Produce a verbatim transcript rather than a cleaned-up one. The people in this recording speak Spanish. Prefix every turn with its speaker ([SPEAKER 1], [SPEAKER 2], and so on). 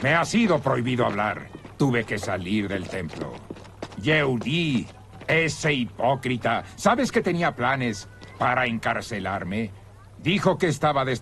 [SPEAKER 1] Me ha sido prohibido hablar. Tuve que salir del templo. Yehudi, ese hipócrita, ¿sabes que tenía planes para encarcelarme? Dijo que estaba destruyendo